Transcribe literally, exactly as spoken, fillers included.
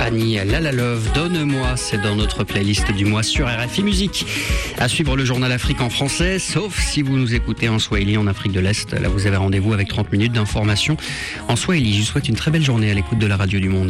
Annie Lala Love, Donne-moi, c'est dans notre playlist du mois sur R F I Musique. À suivre le journal Afrique en français, sauf si vous nous écoutez en Swahili en Afrique de l'Est. Là, vous avez rendez-vous avec trente minutes d'information en Swahili. Je vous souhaite une très belle journée à l'écoute de la radio du Monde.